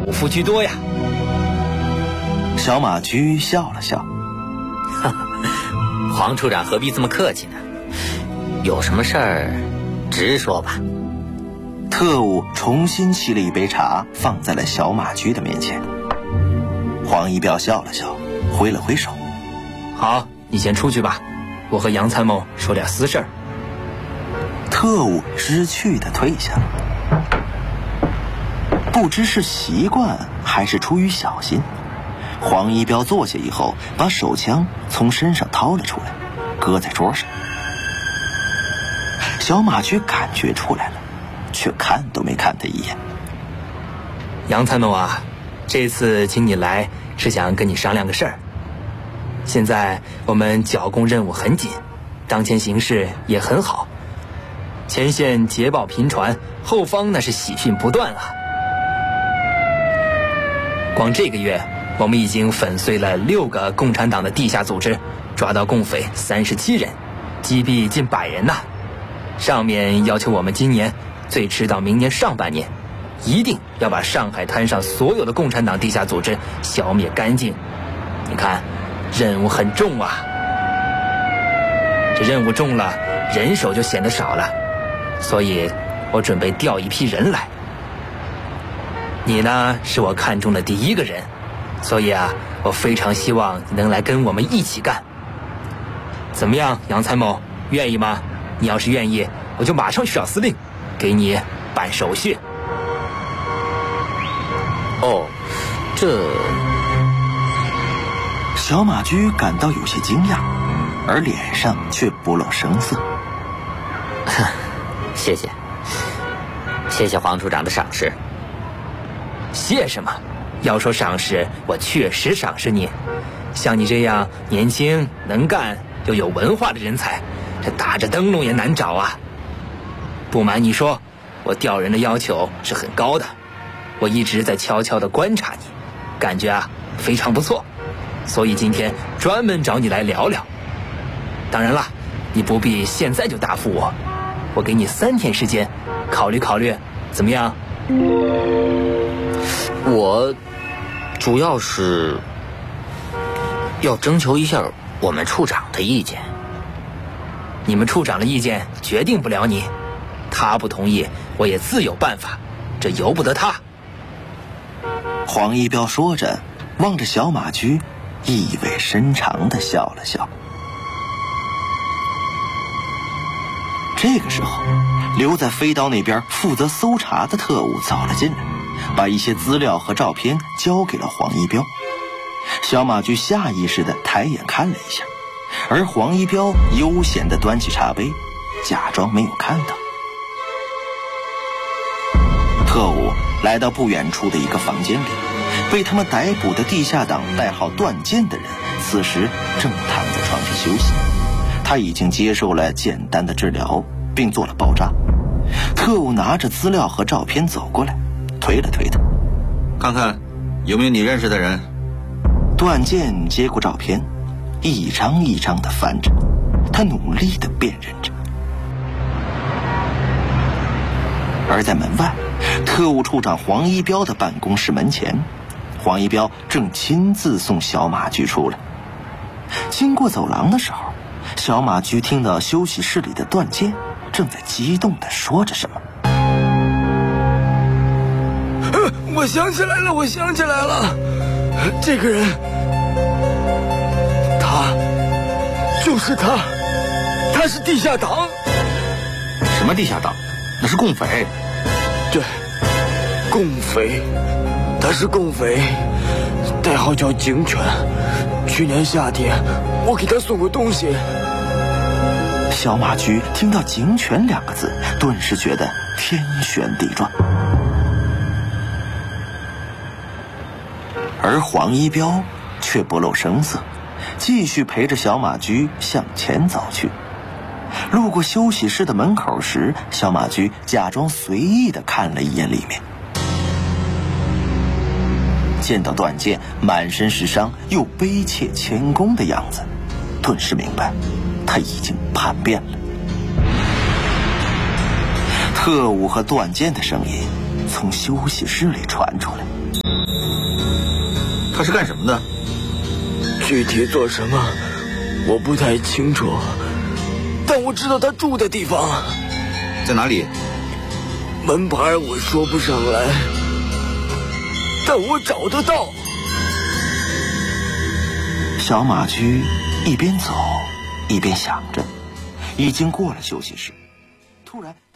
武夫居多呀。 小马驹笑了笑， 黄处长何必这么客气呢？有什么事儿直说吧。 特务重新沏了一杯茶，放在了小马驹的面前。黄一彪笑了笑，挥了挥手：“ 好，你先出去吧，我和杨参谋说点私事儿。” 特务知趣地退下了。不知是习惯还是出于小心，黄一彪坐下以后，把手枪从身上掏了出来，搁在桌上。小马驹感觉出来了，却看都没看他一眼。 杨参谋啊，这次请你来是想跟你商量个事儿。现在我们剿共任务很紧，当前形势也很好，前线捷报频传，后方那是喜讯不断啊。光这个月我们已经粉碎了6个共产党的地下组织，抓到共匪37人，击毙近100人呐。上面要求我们今年最迟到明年上半年，一定要把上海滩上所有的共产党地下组织消灭干净。你看，任务很重啊。这任务重了，人手就显得少了，所以我准备调一批人来。你呢，是我看中的第一个人，所以啊，我非常希望你能来跟我们一起干。怎么样，杨参谋，愿意吗？你要是愿意，我就马上去找司令，给你办手续。 哦，这…… 小马驹感到有些惊讶，而脸上却不露声色。 谢谢，谢谢黄处长的赏识。 谢什么？要说赏识，我确实赏识你。像你这样年轻能干又有文化的人才，这打着灯笼也难找啊。不瞒你说，我调人的要求是很高的，我一直在悄悄地观察你，感觉啊非常不错，所以今天专门找你来聊聊。当然了，你不必现在就答复我，我给你3天时间考虑考虑，怎么样？ 我主要是要征求一下我们处长的意见。 你们处长的意见决定不了你，他不同意我也自有办法，这由不得他。 黄一彪说着，望着小马驹，意味深长地笑了笑。这个时候，留在飞刀那边负责搜查的特务走了进来，把一些资料和照片交给了黄一彪。小马驹下意识地抬眼看了一下，而黄一彪悠闲地端起茶杯，假装没有看到。特务来到不远处的一个房间里，被他们逮捕的地下党代号段健的人此时正躺在床上休息，他已经接受了简单的治疗并做了包扎。特务拿着资料和照片走过来，推了推他：“ 看看有没有你认识的人。” 段健接过照片，一张一张地翻着，他努力地辨认着。而在门外，特务处长黄一彪的办公室门前，黄一彪正亲自送小马驹出来。经过走廊的时候，小马驹听到休息室里的段健正在激动地说着什么。 我想起来了，这个人，他就是他是地下党。 什么地下党？那是共匪。 对，共匪，他是共匪，代号叫警犬。去年夏天我给他送过东西。 小马驹听到警犬2个字，顿时觉得天旋地转。而黄一彪却不露声色，继续陪着小马驹向前走去。路过休息室的门口时，小马驹假装随意地看了一眼里面，见到段健满身是伤又悲切谦恭的样子，顿时明白他已经叛变了。特务和段健的声音从休息室里传出来：“ 他是干什么的？ 具体做什么我不太清楚，但我知道他住的地方在哪里？ 门牌我说不上来，但我找得到。 小马驹一边走一边想着，已经过了休息室，突然